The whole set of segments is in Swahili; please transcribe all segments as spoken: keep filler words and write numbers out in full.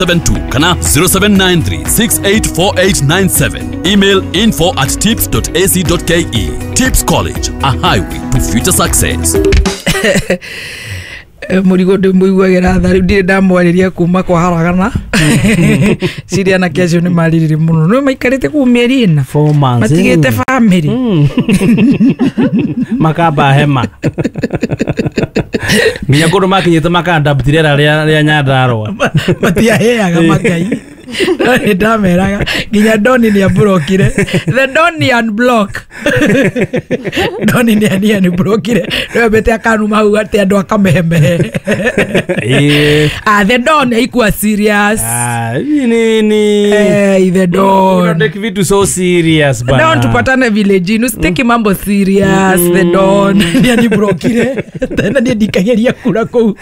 seven two kana zero seven nine three six eight four eight nine seven. Email info at tips dot a c dot k e. Tips College, a highway to future success. Murigo de muigwagira thari ndire ndamwariria kuma kwa haragana ciria na kesho ni mariri muno no maikarite ku mieri ina four months matigite family makaba hema minya kodo makinyite makanda butirera ria ria nyandarwa matia heaga makai ndameraga nginya Doni ni aburokire the Doni unblock Doni ni ani unblockire no bete akanu mau ati andu akameheme eh ah the Doni ikua serious ah ni ni eh the Doni no take vitu so serious bana don't tupatane village inu steki mambo serious the Doni ni ani brokire tena ni dikageria kura kou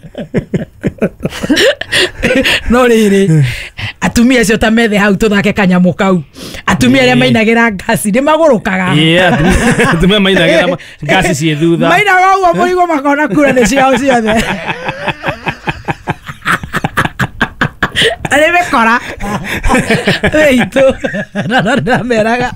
no riri atumia cio ta methe hau tuthake kanyamu kau atumia ria mainagira ngasi ni magurukaga yeah atumia mainagira ngasi cie thutha maina wao murigo makona kura ni ciao ciothe ale mekora eitu na na na meraga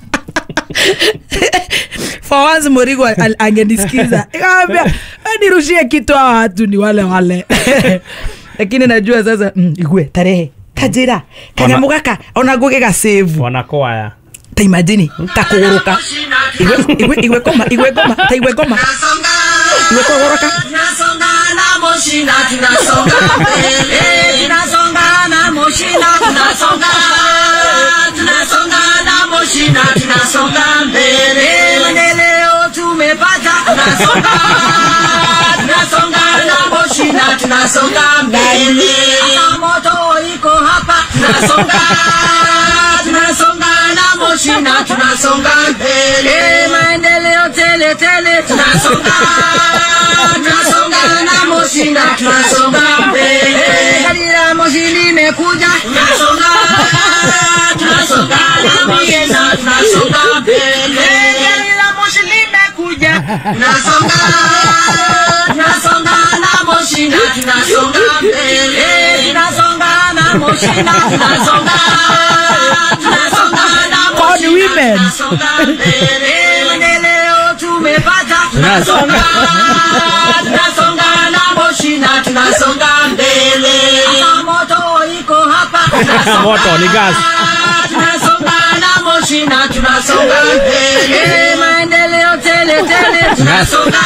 for once murigo angenisikiza ikambia nirushie kitu watu ni wale wale lakini najua sasa igwe tarehe kajira kana mugaka ona ngugega save wana kwaya ta imagine ta kuguruka igwe igwe igwe koma igwe koma ta igwe koma igwe kuguruka tunasonga na moshina tunasonga mbele tunasonga na moshina tunasonga tunasonga na moshina tunasonga mbele maendeleo tumepata tunasonga tunasonga na moshina tunasonga mbele moto iko hapa tunasonga tunasonga na moshina tunasonga mbele maendeleo tele tele tunasonga tunasonga na moshina tunasonga mbele gari la moshi limekuja tunasonga tunasonga na moshina tunasonga mbele gari la moshi limekuja tunasonga tunasonga na moshina tunasonga mbele tunasonga na moshina tunasonga tunasonga na God women mbele maendeleo tumepata tunasonga tunasonga na moshina tunasonga mbele moto iko hapa moto ni gas tunasonga na moshina tunasonga mbele maendeleo tele tele tunasonga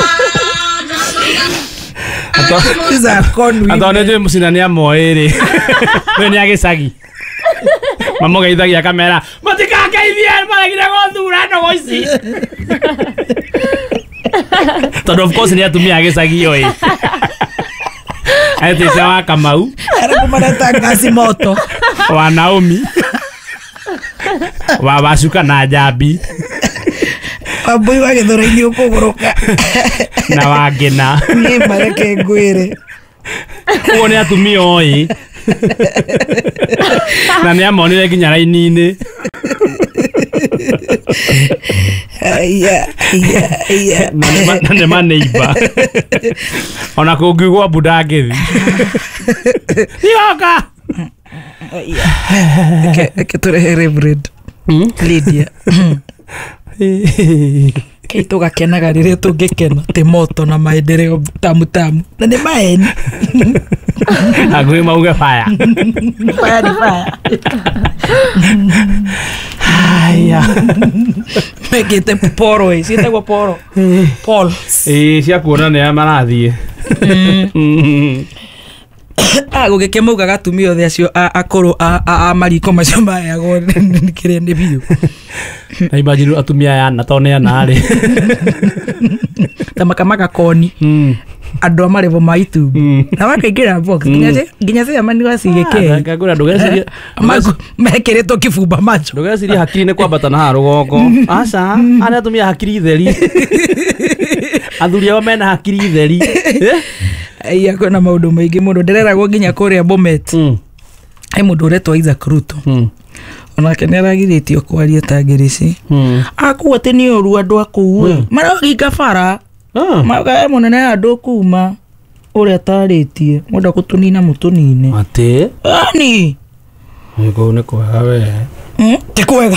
iza konwi adone je musina ni amoere we ni agisagi mamo gaithagia kamera matikakaithie maragira gothura no goici todo of course ni atumia agisagi oi ati sawa Kamau era kumareta ngasi moto wa Naomi wa Basuka na Jabi abui wa githora-ini ukuguruka na wangena ni mareke ngwire uo ni atumia oi na ni amonire nginya raini-ini aya aya aya na ne maneiba ona kungigwa buda ngithi ioka aya ke turehe Reverend Lydia ke tugakenaga rĩrĩa tũngĩkena tĩ moto na maendeleo tamu tamu na nĩ maeni agwe mauge fire fire ni fire aya megete poro ĩ ciĩtagwo poro Paul ĩ cia kuona nĩ marathie agũgĩke mauga gatumia othe acio akũrũ a mariko macio mayagwo kĩrĩa nĩ biũ na imagine atumia yana tone yana rĩ ta makamaga koni andũ amarevo ma YouTube na wakaingĩra box nginya nginya cia mani wacigĩke ngagũra ndũgeciria mekĩrĩtwo kĩbumba macho ndũgeciria hakiri nĩ kwambata na ha rũgongo aca ana atumia hakiri theri athuri ao mena hakiri theri aya kwĩna maũndũ maingĩ mũno ndereragwo nginya kũrĩa Bomet ai mũndũ ũretwo Isaac Ruto onake nĩ aragirĩtio kwaria ta ngirici akuo atĩ nĩ ũru andũ akũu maraginga bara mauga mũnene andũ kuma ore ataritie mwenda kutunina mutunine ate ani niko niko hawe mm tikwega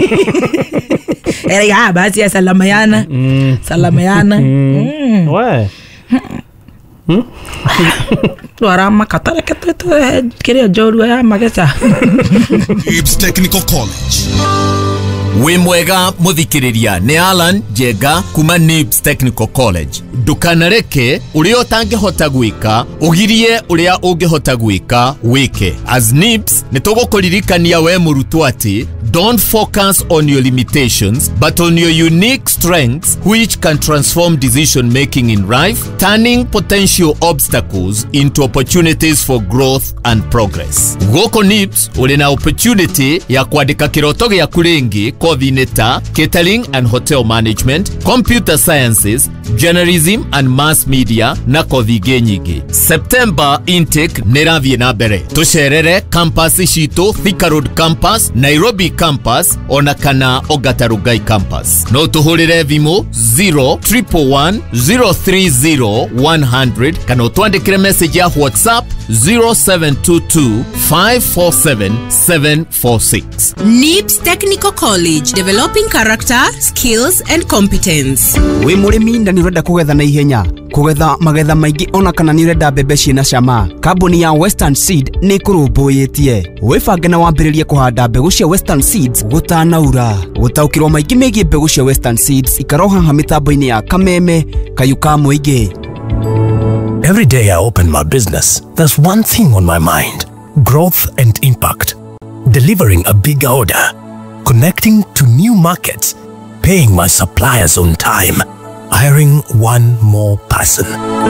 era ya basi ya salama yana mm. salama yana mm. we Hmm? Tuarama katara keteto kile joru ya magesa. Ibs Technical College. We mwega muthikiriria ni Alan Jega kuma Nibs Technical College. Dukanareke uria utangihota gwika ugirie uria ungihota gwika wike. As Nibs nitugukuririkania we murutwo ati don't focus on your limitations but on your unique strengths which can transform decision making in life, turning potential obstacles into opportunities for growth and progress. Goko Nibs uli na opportunity ya kuandika kiroto gyaku ringi kothi-inĩ ta catering and hotel management, computer sciences, journalism and mass media na kothi ingĩ nyingĩ. September intake nĩrathiĩ na mbere. Tucerere campus citu Thika Road campus, Nairobi campus ona kana Ongata Rongai campus. No tuhurire thimu zero one one one zero three zero one hundred kana utwandikire message ya WhatsApp zero seven two two five four seven seven four six. Nibs Technical College, developing character, skills and competence. We murimi na nirenda kugetha na ihenya, kugetha magetha maingi ona kana nirenda mbembe ciina cama. Kambuni ya Western Seed ni kurumbuyitie. Wibange na wambiririe kuhanda mbegu cia Western Seeds gutanaura. Gutaukirwo maingi megie mbegu cia Western Seeds ikaroha ha mitambo-ini ya Kameme, Kayuka Muingi. Every day I open my business, there's one thing on my mind: growth and impact. Delivering a bigger order, connecting to new markets, paying my suppliers on time, hiring one more person.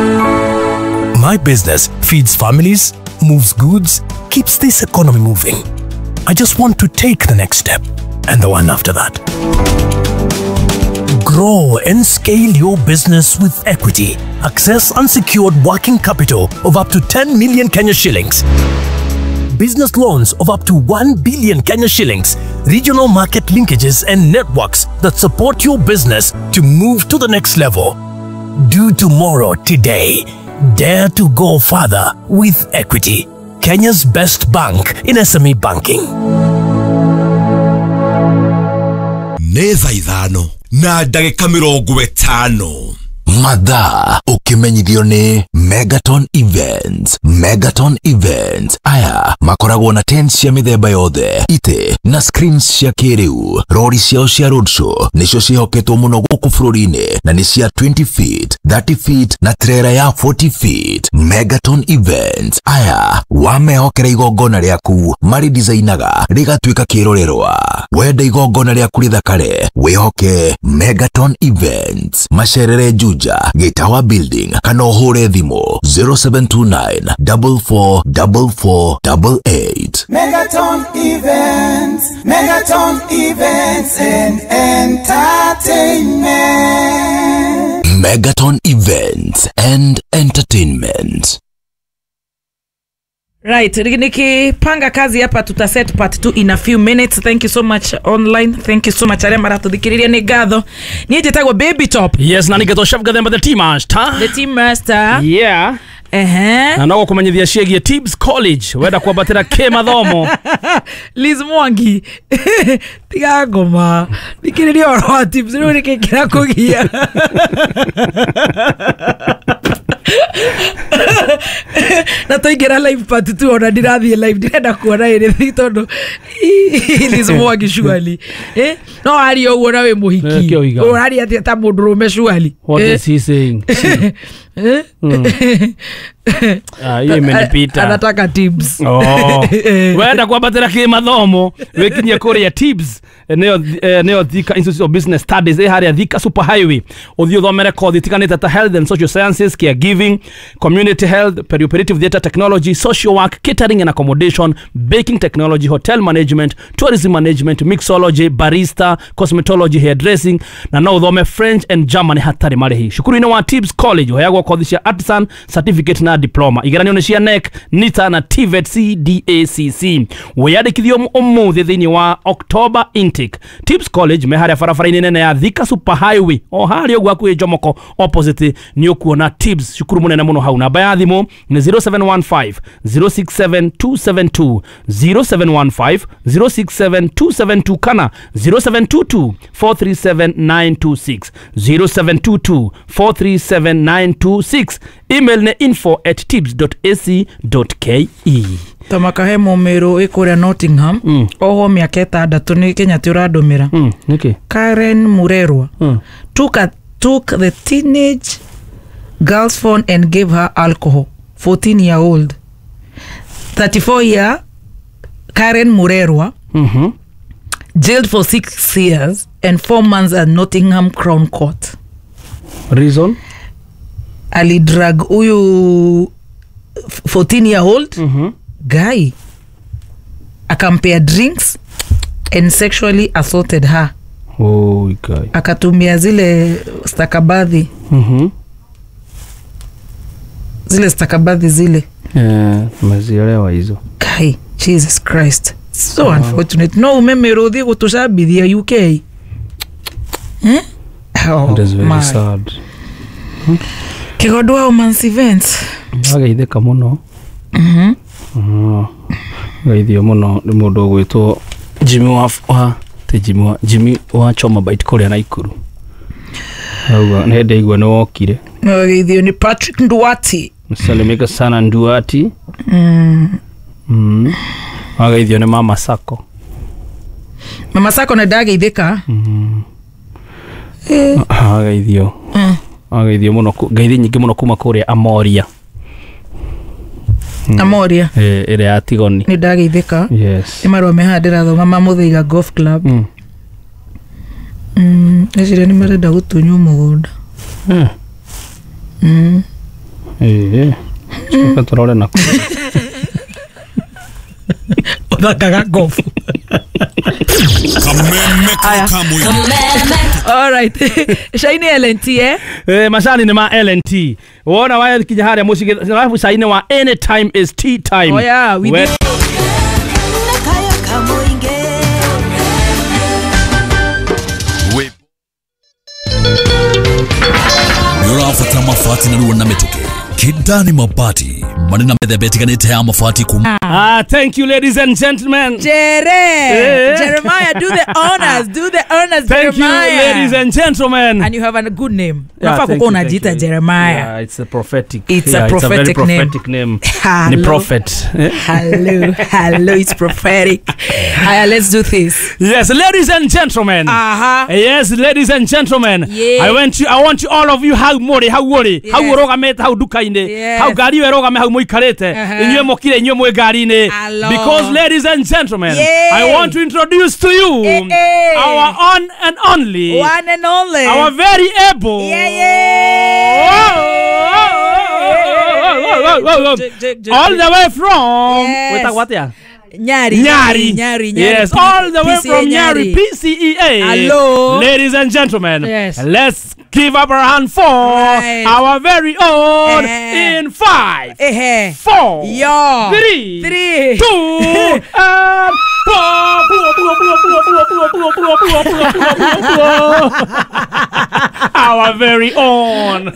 My business feeds families, moves goods, keeps this economy moving. I just want to take the next step and the one after that. Grow and scale your business with equity. Access unsecured working capital of up to ten million Kenya shillings. Business loans of up to one billion Kenya shillings. Regional market linkages and networks that support your business to move to the next level. Do tomorrow today. Dare to go further with equity. Kenya's best bank in S M E banking. Neza ithano na ndagika mirongo itano. Mathaa ukimenyithio ni Megaton Events. Megaton Events aya makoragwo na tents cia mithemba yothe, ite na screens cia kiriu. Rori ciao cia roadshow nicio cihoketwo muno guku bururi-ini na ni cia twenty feet, thirty feet na trailer ya forty feet. Megaton Events aya wamehokera igongona riaku mari designaga rigatuika kirorerwa. Wenda igongona riaku rithakare, wihoke Megaton Events. Macerere Juja Getawa Building kana uhure thimo zero seven two nine four four four four eight eight. Megaton Events, Megaton Events and Entertainment. Megaton Events and Entertainment. Right, nikipanga kazi hapa tutaset part two in a few minutes. Thank you so much online. Thank you so much Arema ratudhikiriria ni gatho. Nije tagwa Baby Top. Yes, na nigeto chef gathemba the team master. The team master. Yeah. Ehe. Na nago kumenyithia ciĩgie Tibbs College wenda kwambatĩra kĩ mathomo. Liz Mwangi. Tiga ngoma. Thikiriria oro wa Tibbs rĩu rĩkĩkĩra kũgia. Na toingĩra live part two ona ndirathiĩ live ndirenda kuona ĩrĩ tondũ Liz Mwangi surely. Eh? No ari ũguo na wĩ mũhiki. Ũrari atĩ ta mũndũrũme surely. What is he saying? Eh? Ah, yeye imenipita. Anataka Tibbs. Oh. Wenda kwambatĩra kĩ mathomo wĩkinyie kũrĩa Tibbs neo neo Thika Institute of Business Studies eh haria Thika Super Highway uthio thomere kothi tiganĩte ta health and social sciences, caregiving, community health, perioperative theatre technology, social work, catering and accommodation, baking technology, hotel management, tourism management, mixology, barista, cosmetology, hairdressing na no thome French and German hatari marĩhi. Cukuru-inĩ wa Tibbs College hoyagwo kothi cia artisan certificate na kana diploma. Igeranio nĩ cia N E C, NITA na T V E T C D A C C. Wĩyandĩkithio ũmũthĩ thĩinĩ wa October intake. Tips College me harĩa barabara-inĩ nene ya Thika Super Highway. O harĩa ũguo hakuhĩ Jomoko opposite nĩ ũkuona Tips cukuru mũnene mũno hau. Namba ya thimũ nĩ zero seven one five zero six seven two seven two zero seven one five zero six seven two seven two kana zero seven two two four three seven nine two six zero seven two two four three seven nine two six. Email ne info at tips dot a c dot k e. Tamakahe Momero ikuria Nottingham. Mm. Oho miaka itandatu ni Kenya turadumira. Mm. Niki? Karen Murerwa mm. took a, took the teenage girl's phone and gave her alcohol. fourteen year old. thirty-four year Karen Murerwa mm-hmm. jailed for six years and four months at Nottingham Crown Court. Reason? Alidrag huyu fourteen year old mm-hmm. guy akampea drinks and sexually assaulted her. Oh, guy. Akatumia zile stakabadhi mm-hmm. zile stakabadhi zile yeah, mazielewa hizo. Guy, Jesus Christ, so oh. unfortunate. No umemerodhi kutushabithia U K. Hmm? Oh, that is very my. sad. Hmm? Kigodwa Women's Events agaitheka muno mhm mhm gaithio muno ni mundu gwitwo Jimmy wa wa te Jimmy wa Jimmy wa Choma Bite kuria na Ikuru auga ne ndeigwa no okire gaithio ni Patrick Nduati msalimika sana Nduati mm mm agaithio ni Mama Sako Mama Sako na dageitheka mhm eh agaithio mm agaithio muno gaithi nyingi muno kuma kuria Amoria mm. Amoria eh ire ya Tigoni ni dageitheka yes imarwa mehandira thonga mamuthiga golf club mm mm ecire ni marenda gutunywo mugunda eh mm eh choka torole na odakaga golf all right shaini L N T eh eh mashani ni ma L N T wona waya kija haria musiki alafu shaini wa anytime is tea time. Oh yeah, we did. Nurafata mafati na ruona metoke Kidani Mabati manina medebetiganite ya mafati kum. Ah, thank you ladies and gentlemen. Jere yeah. Jeremiah, do the honors, do the honors. Thank Jeremiah. you ladies and gentlemen. And you have a good name. Yeah, thank you, thank Jita you. Jeremiah. Yeah, it's a prophetic. It's yeah, a prophetic, it's a very prophetic name. name. The prophet. Hello, hello, it's prophetic. Aya, let's do this. Yes, ladies and gentlemen. Uh-huh. Yes, ladies and gentlemen. Yeah. I want you I want you all of you how more how worry. Yes. How roga meta how dukaine. Yes. How gari we roga me how muikarete. Inywe mokire inywe mwe garine. Because ladies and gentlemen, yeah. I want to introduce to you hey, hey. our on and only one and only our very able yeah, yeah. all the way from yes. Wait, what yeah? Nyari, Nyari, Nyari, Nyari, yes, all the way P C A from Nyari, P C E A. Hello, ladies and gentlemen. Yes. Let's give up our hand for right. our very own eh. in five, eh. four, Yo. three, three, two, and our very own,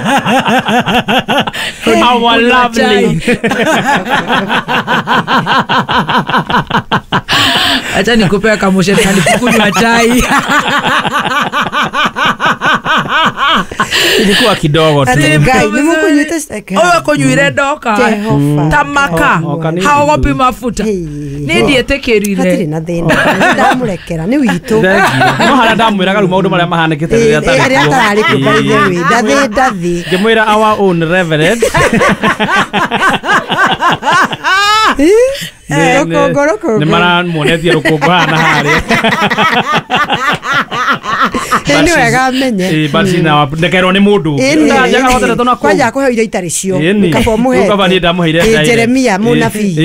our lovely. Acha nikupea kamushe na nikukunywa chai. Ilikuwa kidogo tu. Nimukunyita steke. Owe kunyuire doka. Tamaka. Haogopi mafuta. Ni ndiete kirire. Hatiri na thina. Ndamurekera ni witu. No hara ndamwira garu maundu maria mahanekete riria tari. Riria tari ku by the way. Ndathi ndathi. Ngimwira our own reverend. Rokongo rokongo. Ni mara muonetie rokongo hana hari. Ni wega menye. Eh basi na ndekerwo ni mundu. Ndajaga hotele tona ko. Kwanja ko hira itari cio. Kabo muhe. Kabo ni ndamuhire ndai. Jeremia munafi.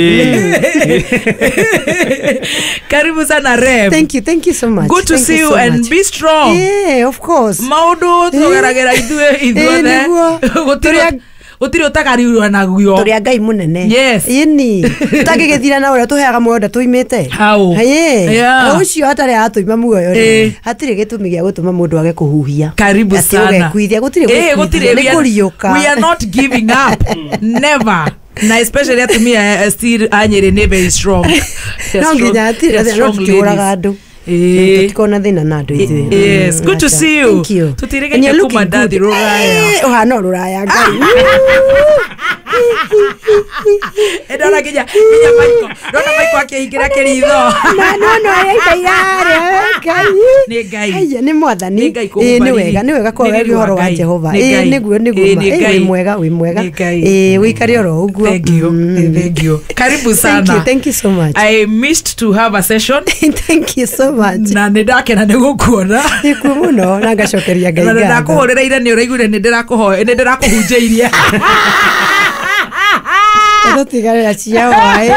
Karibu sana Rev. Thank you, thank you so much. Good to thank see you, so and much. be strong. Yeah, of course. Maudu tugeragera idue idue. utiri utagarirwa naguo turi Ngai munene yes ini tutagigithira na uria tuheaga muoyo tuimite hau yeah ucio atari atuima muoyo hatiri gitumi gia gutuma mundu age kuhuhia karibu sana kuithia gutiri eh gutiri kuriuka we are not giving up never na especially at me uh, still anyere ne very strong no nginya atira tukiuraga andu eh tukona thina na andu ithu yes good to see you tutirege kuma daddy ruraya uhana ruraya Ngai edona kija kija maiko dona maiko akiingira kiritho na no no ayaitayare Ngai ni Ngai aya ni mwathani eh ni wega ni wega kwa wega horo wa Jehova eh niguo niguo eh mwega wi mwega eh wikari oro uguo thank you thank you karibu sana thank you thank you so much I missed to have a session thank you so much na ndakena nigukuona iku muno na ngacokeria Ngai na ndakuhorera ire ni uraigure ni ndirakuhoya ni ndirakuhunjeirie Ndo tigarira cia wae.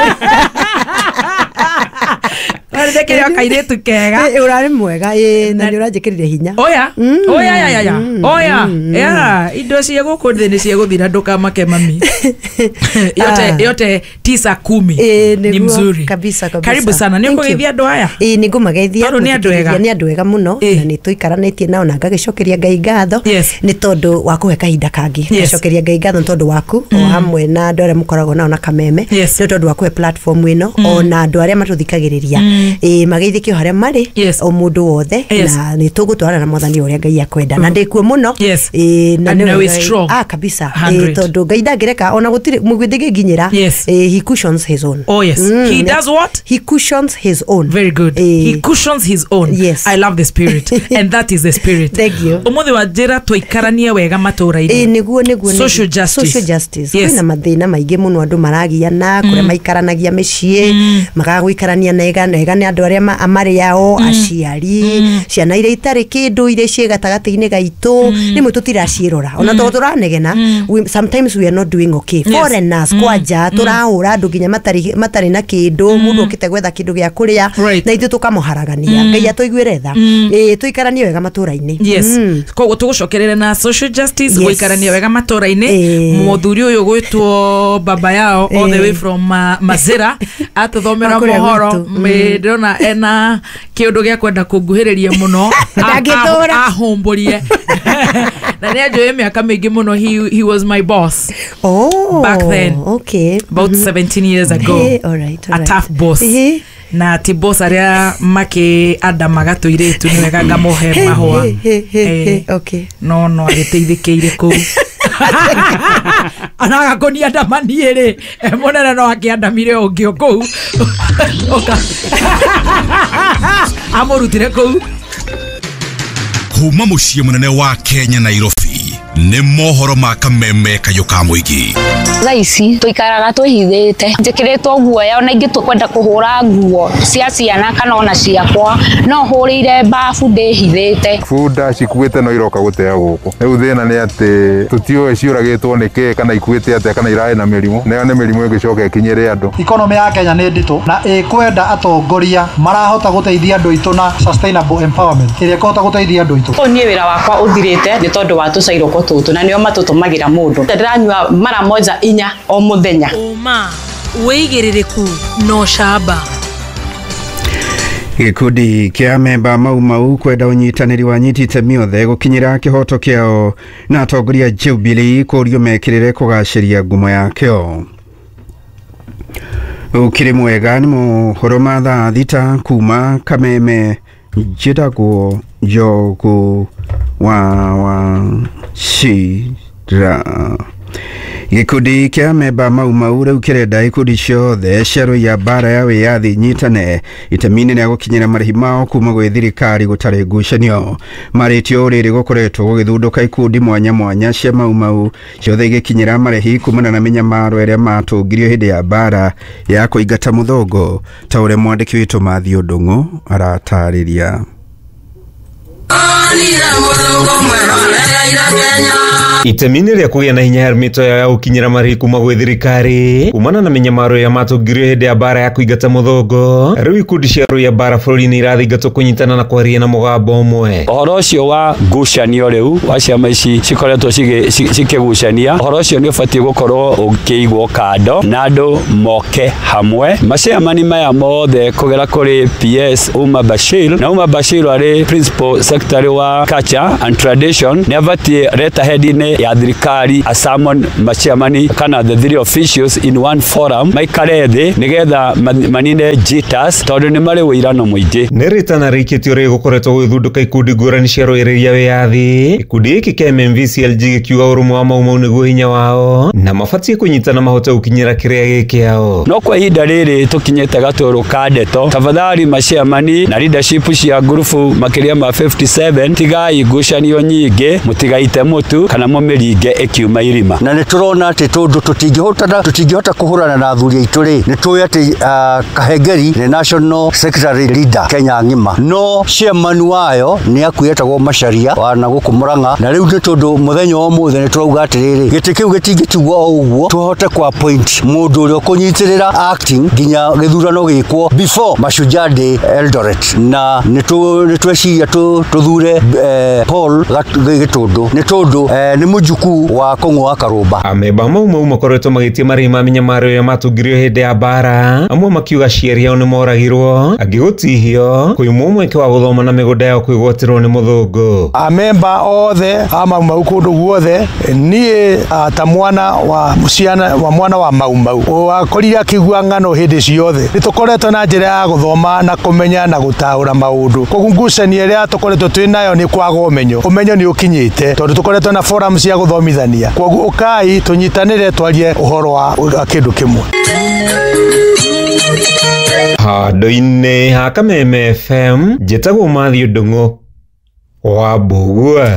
Wale kile akairetu kega. Eh urari mwega eh na ni uranjikirire hinya. Oya. Oya ya ya ya. Oya. Ya indo cia guku thini cia guthira nduka make mami. Yote yote tisa kumi. Ni mzuri. Kabisa kabisa. Karibu sana. Ni ngugeithia andu aya. Eh ni ngumageithia. Ni andu ega. Ni andu ega muno na ni tuikaranĩtie nao na ngagicokeria Ngai ngatho. Ni tondu wa kuhe kahinda kangi. Ngacokeria Ngai ngatho tondu waku o hamwe na andu aria mukoragwo nao na kameme. Ni tondu wa kuhe platform ino ona andu aria matuthikagiriria. Eh mageithikio haria mari o mundu wothe na ni tugutwara na mwathani uria Ngai akwenda na ndikuo muno eh na ni strong ah kabisa eh tondu Ngai ndangireka ona gutiri mugwithige nginyira eh he cushions his own oh yes he does what he cushions his own very good he cushions his own yes I love the spirit and that is the spirit thank you umuthi wa njira twikarania wega matura-ini eh niguo niguo social justice social justice kwina mathina maingi muno andu maragiana kuria maikaranagia micii magagwikarania na ega na ega ni andu aria amari yao aciari ciana iria itari kindu iria cie gatagati-ini gaitu nimwe tutiracirora ona to turanegena sometimes we are not doing okay foreigners kwanja turahura andu nginya matari matari na kindu mundu okite gwetha kindu gia kuria na ithu tukamuharagania Ngai atuiguire tha eh tuikaranie wega matura-ini yes koguo tugucokerere na social justice guikarania wega matura-ini muthuri uyu gwitwo baba yao all the way from Mazira atuthomera mohoro ndona ena kiundu gia kwenda kunguhiriria muno ahumburie na ni ajoe miaka mingi muno he he was my boss oh back then okay about seventeen years ago hey, all right, all a right. tough boss hey. Na ti boss aria make ada magatuiretu ni wega ngamuhe mahwa eh okay no no agiteithikire ku anaga konia ndamaniere monera no akiandamire ungi oku oka amorutire ku kuma muciĩ munene wa Kenya Nairobi nĩ mohoro ma kameme kayo ka muigi Thaici tuikaraga twihithite njikiritwo guoya ona ingi tukwenda kuhura nguo cia ciana kana ona ciakwa no hurire bafu ndihithite funda cikuite no iroka gutea guku riu thina ni ati tutioe ciuragitwo niki kana ikuite ati kana irae na mirimu nayo ni mirimu ingicoka ikinyire andu economy ya Kenya ni ndito na ikwenda atongoria marahota guteithia andu itu na sustainable empowerment iria kohota guteithia andu itu nie wira wakwa uthirite ni tondu wa tucairoko tutu na nio matutumagira mundu ndiranywa mara moja inya o muthenya uma weigiririku no shaba gikundi kia memba mau mau kwenda unyitaniri wa nyitite miothe gukinyira kihoto kiao na atongoria Jubilee kurio mekirire kugaciria ngumo yakio ukiri mwega ni muhoro ma thaa thita kuma kameme njitagwo Njogu wa wa shira gikundi kia memba mau mau riu kirenda ikundi ciothe ciaro ya bara ya wiyathi nyitane itemini ria gukinyira marihi mao kuma gwi thirikari gutari ngucanio maritio riri gukoretwo gugithunduka ikundi mwanya mwanya cia mau mau ciothe igikinyira marihi kumana na minyamaro iria matungirio hindi ya bara ya kuingata muthongo ta uria mwandiki witu Mathio Ndung'u aratariria Itemini ria kugia na hinya hermito ya ukinyira mari kuma gwi thirikari kumana na minyamaro ya matungirio hindi ya bara ya kuigata muthongo riu ikundi cia ya bara bururi-ini irathingatwo kunyitana na kwaria na mugambo umwe. Uhoro ucio wa ngucanio riu wa ciama ici cikoretwo cikigucania uhoro ucio ni ubatie gukorwo ukiigwo kando na andu moke hamwe. Maciamani maya mothe kugera kuri P S Uma Bashir na Uma Bashir ari principal secretary wa culture and tradition ni abatie reta head-ini ya thirikari asamon maciamani kana the three officials in one forum maikare thi nigetha manine jitas tondu ni mari wirano muingi. Ni ritana rikitio ri gukoretwo gwithunduka ikundi ngurani cia rwiriria wiathi. Ikundi giki kia M M V C L G gikiuga urumwe wa maumau niguo hinya wao na mabatie kunyitana mahote gukinyira kiria gikiao. No kwa ihinda riri tukinyete gaturu ka ndeto tafadhali maciamani na leadership cia ngurubu makiria ma fifty-seven tigai ngucanio nyingi mutigaite mutu kana mumiringe ikiuma irima. Na ni turona ati tondu tutingihota tutingihota kuhurana na athuri aitu ri ni tuya ati uh, Kahengeri ni national secretary leader Kenya ngima no chairman wayo ni akuyetagwo Macharia wana guku Murang'a na riu ni tondu muthenya wa muthe ni turauga atiriri giti kiu gitingitugwo o uguo tuhote kwa appoint mundu uri kunyitirira acting ginya githurano gikwo before Mashujaa Day Eldoret na ni tu ni tweciria tu tuthure eh, Paul Gitundu ni tondu eh, ni mujuku wa Kong'o wa Karumba. Ameba mau mau makoretwo magitie mari ma minyamaro ya matungirio hindi ya bara amwe makiuga cieri yao ni moragirwo agigutihio kwimwo mweke wa guthoma na migunda yao kwigwatirwo ni muthungu. Amemba othe ama mau kundu guothe nie ta mwana wa musiana wa mwana wa mau mau wakorire akigua ng'ano hindi ciothe nitukoretwo na njira ya guthoma na kumenya na gutaura maundu koguo ngucanio iria tukoretwo twinayo ni kwaga umenyo umenyo ni ukinyite tondu tukoretwo na forum cia guthomithania koguo ukai tunyitanire twarie uhoro wa kindu kimwe. Handu-ini ha Kameme F M njitagwo Mathew Ndung'u wa Mbugua.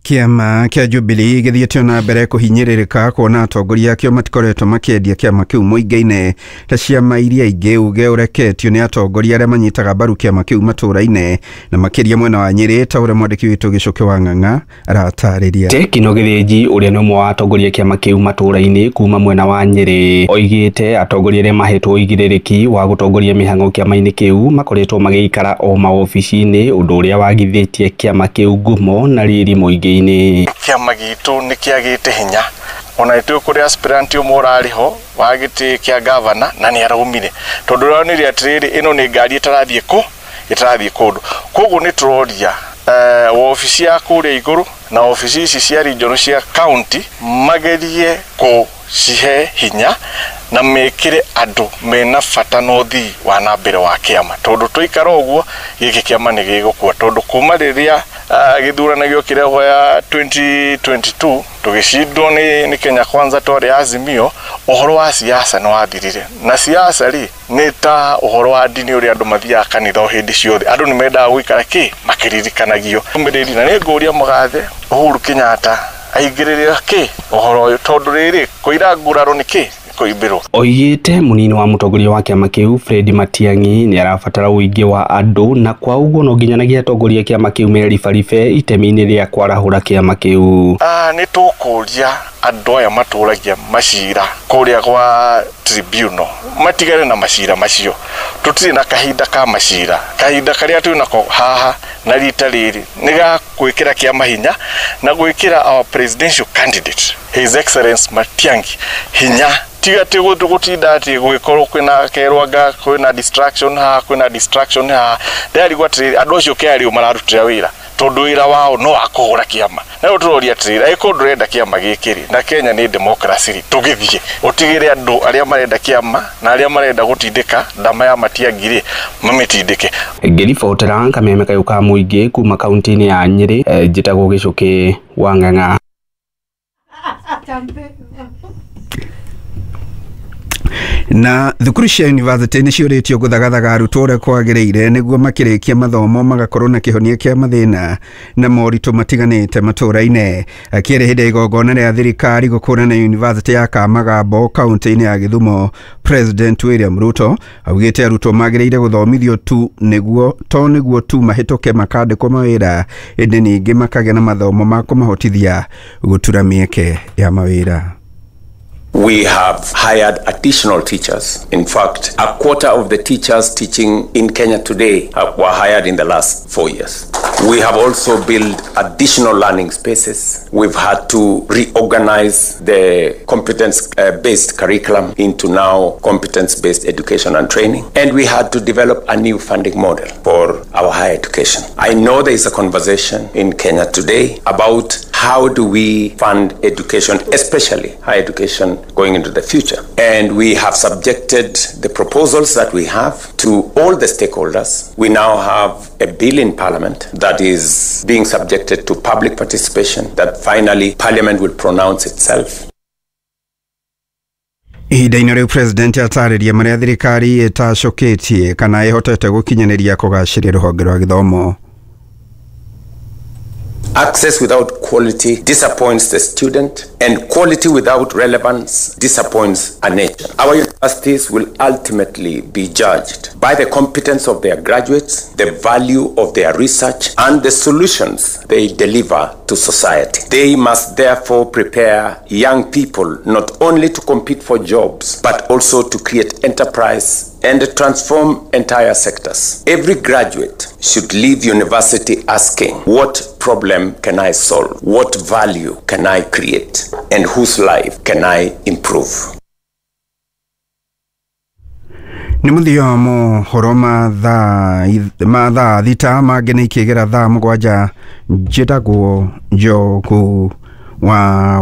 Kiama kia Jubilee githiĩtio na mbere kuhinyiririka kuona atongoria akio matikoretwo makiendia kiama kiu muingi-ini ta ciama iria ingĩ uge ureketio ni atongoria aria manyitaga mbaru kiama kiu matũra-inĩ na makiria mwena wa Nyeri ta uria mwandiki witu Gicuki wa Ng'ang'a aratariria. Tekino Githinji uria ni umwe wa atongoria kiama kiu matũra-inĩ kuma mwena wa Nyeri oigite atongoria aria mahetwo uigĩrĩrĩki wa gutongoria mihang'o kiama-inĩ kiu makoretwo magĩikara o maobici-inĩ undu uria wagithĩtie kiama kiu ngumo na riri muingi. Kiama gitu ni kiagite hinya ona itu kuri aspirant umurari ho wagiti kia governor na ni araumire tondu ronire atiriri ino ni ngari itarathie ku itarathie kundu koguo ni turoria eh uh, ofisi ya kuri iguru na ofisi ici cia region cia county magerie ku cihe hinya na mekire andu mena bata no thi wa nambere wa kiama tondu tuikara uguo giki kiama ni gigukua tondu kuma riria Uh, githuranagio kireho ya twenty twenty-two tugicindwo ni, ni Kenya Kwanza tore Azimio uhoro wa siasa no wathirire na siasa ri ni ta uhoro wa dini uri andu mathia kanitha hindi ciothe andu ni menda gwikara ki makiririkanagia umiriri na ni nguria mugathe Uhuru Kenyatta aigirire ki uhoro tondu riri kuira nguraro ni ki kuibirwo. Oigite munini wa mutongoria wa kiama kiu Fred Matiang'i ni arabatara uingi wa andu na kwa uguo no nginyanagia atongoria kiama kiu meribaribe itemi-ini ria kwarahura kiama kiu. Ah ni tukuria andu aya maturagia macira kuria kwa tribunal matigare na macira macio tutire na kahinda ka macira kahinda karia tu nako haha na rita riri niga gwikira kiama hinya na gwikira our presidential candidate His Excellency Matiang'i hinya tiga tigo tugutinda ati gwikorwo kwina kerwaga kwina distraction ha kwina distraction ha ndari gwatiri andu acio keri umararutira wira tondu wira wao no akugura kiama na uturoria atiri aiko ndurenda kiama gikiri na Kenya ni democracy tugithie utigire andu aria marenda kiama na aria marenda gutindika ndama ya Matiang'i mamitindike. Ngiribotera Kameme kayuka muingi kuma kaunti-ini ya Nyeri njitagwo Gicuki wa Ng'ang'a. Na thukuru cia university nĩ ciũrĩtio gũthagathaga arutwo ũrĩa kwagĩrĩire nĩguo makĩrĩkia mathomo magakorwo na kĩhonia kĩa mathĩna na moritũ matiganĩte matũũra-inĩ. Akĩrĩ hĩndĩ ya igongona rĩa thirikari gũkũrana university ya Kamagambo kaunti-inĩ ya Gĩthumo, President William Ruto augĩte arutwo magĩrĩire gũthomithio tu nĩguo to nĩguo tu mahĩtũke makandĩkwo mawĩra, ĩndĩ ningĩ makagĩa na mathomo ma kũmahotithia gũtura mĩeke ya mawĩra. We have hired additional teachers. In fact, a quarter of the teachers teaching in Kenya today were hired in the last four years. We have also built additional learning spaces. We've had to reorganize the competence-based curriculum into now competence-based education and training. And we had to develop a new funding model for our higher education. I know there is a conversation in Kenya today about how do we fund education, especially higher education, going into the future. And we have subjected the proposals that we have to all the stakeholders. We now have a bill in Parliament that is being subjected to public participation, that finally Parliament will pronounce itself. Ihinda-inĩ rĩu president atarĩria marĩa thirikari ĩtacũkĩtie kana ĩhotete gũkinyanĩria kũgacĩria rũhonge rwa gĩthomo. Access without quality disappoints the student, and quality without relevance disappoints a nation. Our universities will ultimately be judged by the competence of their graduates, the value of their research, and the solutions they deliver to society. They must therefore prepare young people not only to compete for jobs, but also to create enterprise and transform entire sectors. Every graduate should leave university asking, what problem can I solve? What value can I create? And whose life can I improve? Nĩ mũthia wa mohoro ma thaa thita mangĩ ikĩgera thaa mũgwanja njĩtagwo Njogu wa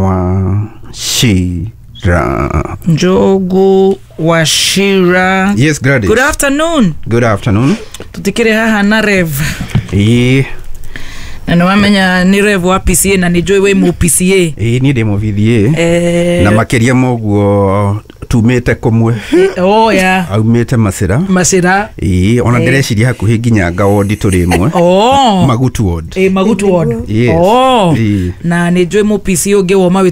Wachira. Njogu Wachira. Yes, Gladys. Good afternoon. Good afternoon. Tutikire haha na Rev. Eh. Na nwamenya ni Rev wa P C A na ni Joy we mu P C A. Eh, ni demo V D A. Eh. Na makeria moguo tumete komwe. Oh yeah. Aumete Masira. Masira. Eh, ona ndireciria hakuhi nginya Gawondi turi mwe. Oh. Magutu ward. Eh, Magutu ward. Yes. Oh. E. Na ni Joy mu P C A unge wo mawi